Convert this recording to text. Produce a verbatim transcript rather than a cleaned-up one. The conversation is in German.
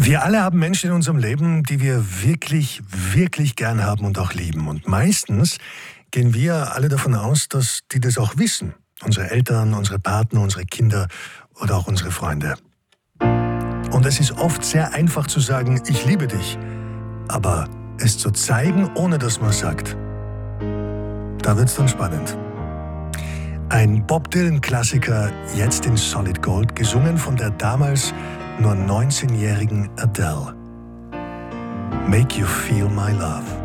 Wir alle haben Menschen in unserem Leben, die wir wirklich, wirklich gern haben und auch lieben. Und meistens gehen wir alle davon aus, dass die das auch wissen. Unsere Eltern, unsere Partner, unsere Kinder oder auch unsere Freunde. Und es ist oft sehr einfach zu sagen, ich liebe dich. Aber es zu zeigen, ohne dass man es sagt, da wird's dann spannend. Ein Bob Dylan-Klassiker, jetzt in Solid Gold, gesungen von der damals nur neunzehnjährigen Adele. Make You Feel My Love.